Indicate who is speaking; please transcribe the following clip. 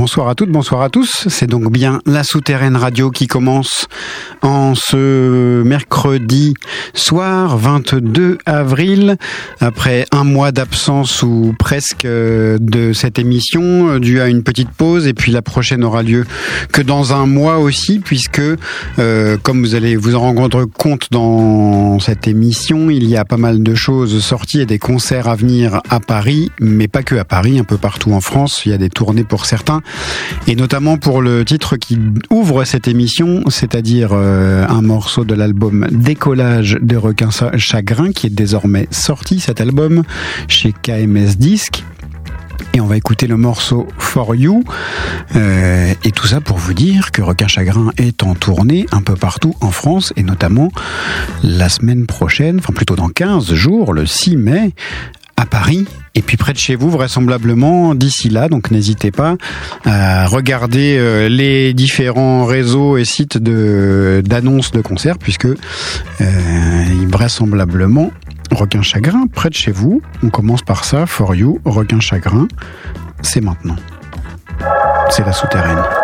Speaker 1: Bonsoir à toutes, bonsoir à tous. C'est donc bien la Souterraine Radio qui commence en ce mercredi soir 22 avril, après un mois d'absence ou presque de cette émission, dû à une petite pause, et puis la prochaine aura lieu que dans un mois aussi, puisque comme vous allez vous en rendre compte dans cette émission, il y a pas mal de choses sorties et des concerts à venir à Paris, mais pas que à Paris, un peu partout en France. Il y a des tournées pour certains, et notamment pour le titre qui ouvre cette émission, c'est-à-dire un morceau de l'album Décollage de Requin Chagrin, qui est désormais sorti, cet album, chez KMS Disc. Et on va écouter le morceau For You, et tout ça pour vous dire que Requin Chagrin est en tournée un peu partout en France, et notamment la semaine prochaine, enfin plutôt dans 15 jours, le 6 mai, à Paris, et puis près de chez vous vraisemblablement d'ici là, donc n'hésitez pas à regarder les différents réseaux et sites d'annonces de concerts, puisque vraisemblablement Requin Chagrin près de chez vous. On commence par ça, For You, Requin Chagrin, c'est maintenant. C'est la Souterraine.